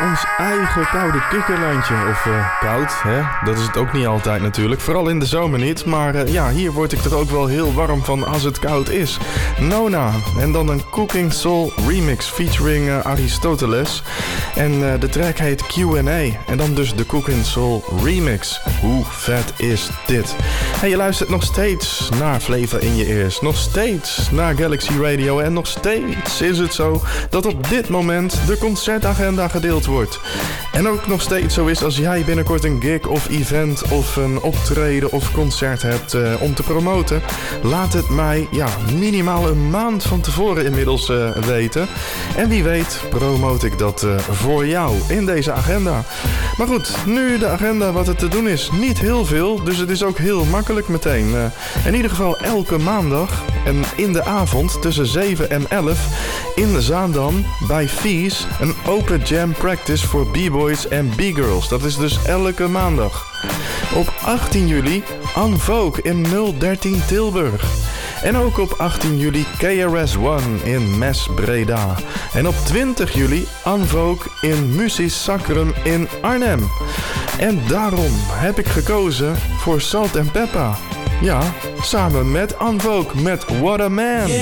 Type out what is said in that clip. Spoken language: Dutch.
ons eigen koude kikkerlandje. Of koud, hè? Dat is het ook niet altijd natuurlijk. Vooral in de zomer niet. Maar ja, hier word ik er ook wel heel warm van als het koud is. Nona. En dan een Cooking Soul remix featuring Aristoteles. En de track heet Q&A. En dan dus de Cooking Soul remix. Hoe vet is dit? En je luistert nog steeds naar Flavor in je ears. Nog steeds naar Galaxy Radio. En nog steeds is het zo dat op dit moment de concertagenda gedeeld wordt. En ook nog steeds zo is als jij binnenkort een gig of event of een optreden of concert hebt om te promoten. Laat het mij minimaal een maand van tevoren inmiddels weten. En wie weet promote ik dat voor jou in deze agenda. Maar goed, nu de agenda wat er te doen is. Niet heel veel, dus het is ook heel makkelijk meteen. In ieder geval elke maandag en in de avond tussen 7 en 11 in Zaandam bij Fees een open jam practice voor b-boys en b-girls. Dat is dus elke maandag. Op 18 juli En Vogue in 013 Tilburg. En ook op 18 juli KRS-One in Mes Breda. En op 20 juli En Vogue in Musis Sacrum in Arnhem. En daarom heb ik gekozen voor Salt & Peppa. Ja, samen met En Vogue met What a Man.